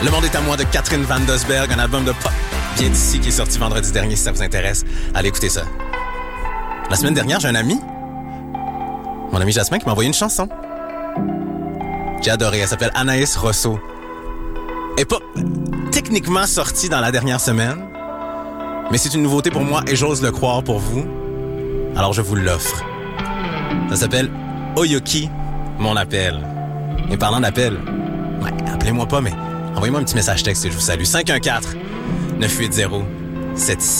Le monde est à moi de Catherine Van Dosberg, un album de pop bien d'ici qui est sorti vendredi dernier, si ça vous intéresse. Allez écouter ça. La semaine dernière, j'ai un ami, mon ami Jasmin, qui m'a envoyé une chanson. J'ai adoré, elle s'appelle Anaïs Rosso. Elle est pas techniquement sortie dans la dernière semaine, mais c'est une nouveauté pour moi et j'ose le croire pour vous. Alors je vous l'offre. Ça s'appelle Oyoki, mon appel. Et parlant d'appel, ouais, appelez-moi pas, mais envoyez-moi un petit message texte et je vous salue. 514-980-76